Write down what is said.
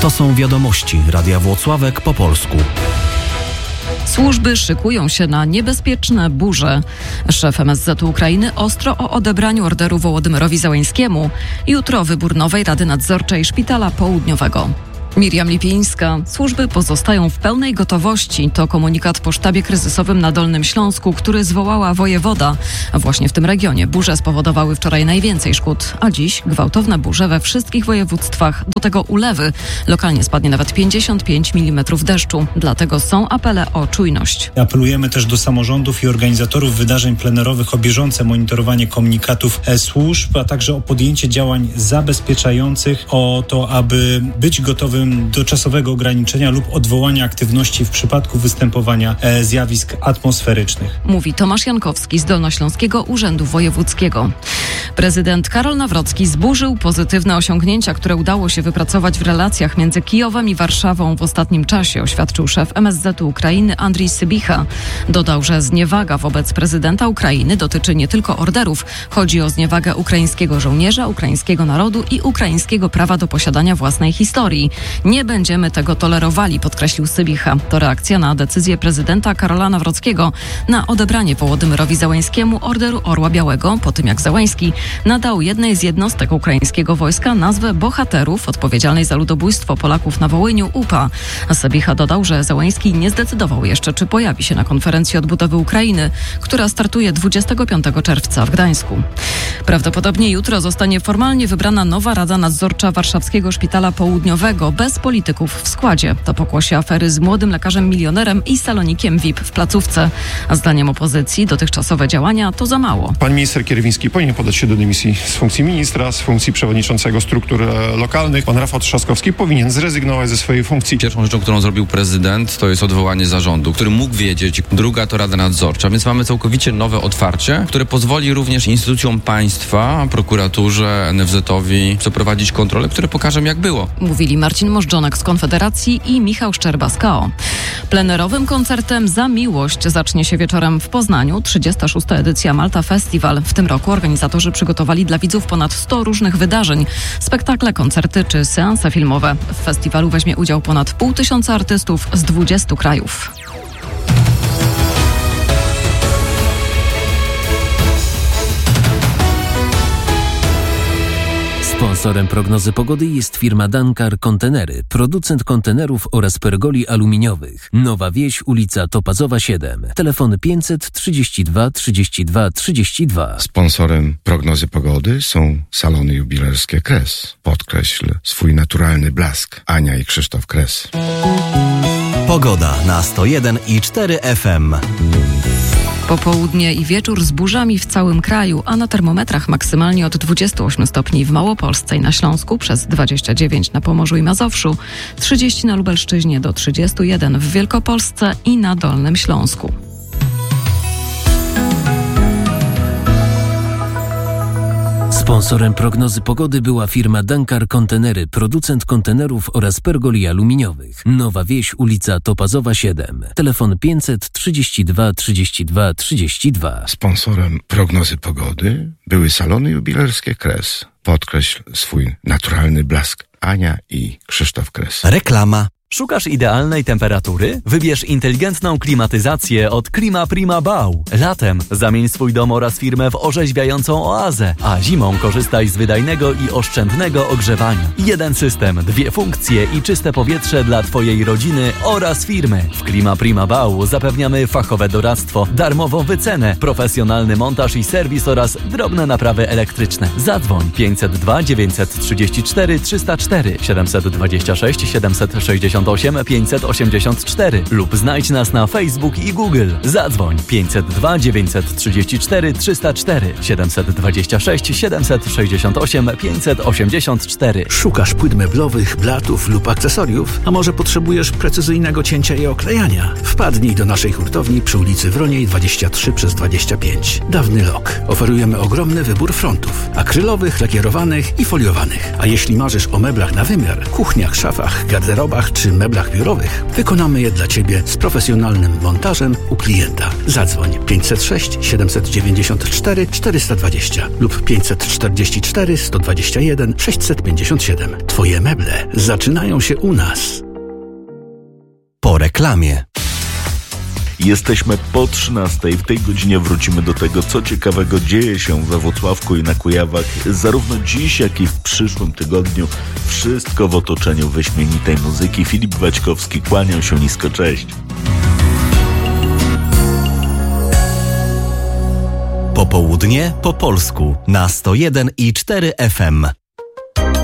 To są wiadomości Radia Włocławek po polsku. Służby szykują się na niebezpieczne burze. Szef MSZ Ukrainy ostro o odebraniu orderu Wołodymyrowi Zełenskiemu. Jutro wybór nowej Rady Nadzorczej Szpitala Południowego. Miriam Lipińska. Służby pozostają w pełnej gotowości. To komunikat po sztabie kryzysowym na Dolnym Śląsku, który zwołała wojewoda. Właśnie w tym regionie burze spowodowały wczoraj najwięcej szkód, a dziś gwałtowne burze we wszystkich województwach. Do tego ulewy. Lokalnie spadnie nawet 55 mm deszczu. Dlatego są apele o czujność. Apelujemy też do samorządów i organizatorów wydarzeń plenerowych o bieżące monitorowanie komunikatów służb, a także o podjęcie działań zabezpieczających, o to, aby być gotowym do czasowego ograniczenia lub odwołania aktywności w przypadku występowania zjawisk atmosferycznych. Mówi Tomasz Jankowski z Dolnośląskiego Urzędu Wojewódzkiego. Prezydent Karol Nawrocki zburzył pozytywne osiągnięcia, które udało się wypracować w relacjach między Kijowem i Warszawą w ostatnim czasie, oświadczył szef MSZ Ukrainy Andrii Sybicha. Dodał, że zniewaga wobec prezydenta Ukrainy dotyczy nie tylko orderów. Chodzi o zniewagę ukraińskiego żołnierza, ukraińskiego narodu i ukraińskiego prawa do posiadania własnej historii. Nie będziemy tego tolerowali, podkreślił Sybicha. To reakcja na decyzję prezydenta Karola Nawrockiego na odebranie Wołodymyrowi Zełenskiemu orderu Orła Białego, po tym jak Zełenski nadał jednej z jednostek ukraińskiego wojska nazwę bohaterów odpowiedzialnej za ludobójstwo Polaków na Wołyniu UPA. Sybicha dodał, że Zełenski nie zdecydował jeszcze, czy pojawi się na konferencji odbudowy Ukrainy, która startuje 25 czerwca w Gdańsku. Prawdopodobnie jutro zostanie formalnie wybrana nowa Rada Nadzorcza Warszawskiego Szpitala Południowego bez polityków w składzie. To pokłosie afery z młodym lekarzem milionerem i salonikiem VIP w placówce. A zdaniem opozycji dotychczasowe działania to za mało. Pan minister Kierwiński powinien podać się do dymisji z funkcji ministra, z funkcji przewodniczącego struktur lokalnych. Pan Rafał Trzaskowski powinien zrezygnować ze swojej funkcji. Pierwszą rzeczą, którą zrobił prezydent, to jest odwołanie zarządu, który mógł wiedzieć. Druga to Rada Nadzorcza, więc mamy całkowicie nowe otwarcie, które pozwoli również instytucjom państwa, prokuraturze, NFZ-owi przeprowadzić kontrole, które pokażą, jak było. Mówili Marcin Możdżonek z Konfederacji i Michał Szczerba z KO. Plenerowym koncertem Za Miłość zacznie się wieczorem w Poznaniu 36. edycja Malta Festival. W tym roku organizatorzy przygotowali dla widzów ponad 100 różnych wydarzeń. Spektakle, koncerty czy seanse filmowe. W festiwalu weźmie udział ponad 500 artystów z 20 krajów. Sponsorem prognozy pogody jest firma Dankar Kontenery, producent kontenerów oraz pergoli aluminiowych. Nowa Wieś, ulica Topazowa 7. Telefon 532 32 32. Sponsorem prognozy pogody są salony jubilerskie Kres. Podkreśl swój naturalny blask. Ania i Krzysztof Kres. Pogoda na 101,4 FM. Popołudnie i wieczór z burzami w całym kraju, a na termometrach maksymalnie od 28 stopni w Małopolsce i na Śląsku, przez 29 na Pomorzu i Mazowszu, 30 na Lubelszczyźnie do 31 w Wielkopolsce i na Dolnym Śląsku. Sponsorem prognozy pogody była firma Dankar Kontenery, producent kontenerów oraz pergoli aluminiowych. Nowa Wieś, ulica Topazowa 7. Telefon 532 32 32. Sponsorem prognozy pogody były salony jubilerskie Kres. Podkreśl swój naturalny blask. Ania i Krzysztof Kres. Reklama. Szukasz idealnej temperatury? Wybierz inteligentną klimatyzację od Klima Prima Bau. Latem zamień swój dom oraz firmę w orzeźwiającą oazę, a zimą korzystaj z wydajnego i oszczędnego ogrzewania. Jeden system, 2 funkcje i czyste powietrze dla Twojej rodziny oraz firmy. W Klima Prima Bau zapewniamy fachowe doradztwo, darmową wycenę, profesjonalny montaż i serwis oraz drobne naprawy elektryczne. Zadzwoń 502 934 304 726 768 584 lub znajdź nas na Facebook i Google. Zadzwoń 502 934 304 726 768 584. Szukasz płyt meblowych, blatów lub akcesoriów? A może potrzebujesz precyzyjnego cięcia i oklejania? Wpadnij do naszej hurtowni przy ulicy Wroniej 23/25. Dawny Lok. Oferujemy ogromny wybór frontów. Akrylowych, lakierowanych i foliowanych. A jeśli marzysz o meblach na wymiar, kuchniach, szafach, garderobach czy czy meblach biurowych, wykonamy je dla Ciebie z profesjonalnym montażem u klienta. Zadzwoń 506 794 420 lub 544 121 657. Twoje meble zaczynają się u nas. Po reklamie. Jesteśmy po 13:00. W tej godzinie wrócimy do tego, co ciekawego dzieje się we Włocławku i na Kujawach, zarówno dziś, jak i w przyszłym tygodniu. Wszystko w otoczeniu wyśmienitej muzyki. Filip Waćkowski, kłaniam się nisko, cześć. Popołudnie po polsku na 101,4 FM.